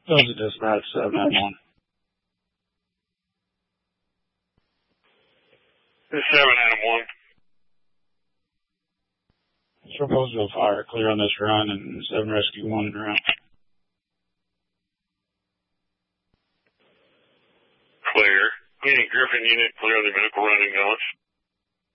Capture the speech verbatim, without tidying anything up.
Those are dispatch seven nine one. seven nine one. Supposed to fire clear on this run and seven rescue one and around. Clear. Any Griffin unit clear the medical running guns.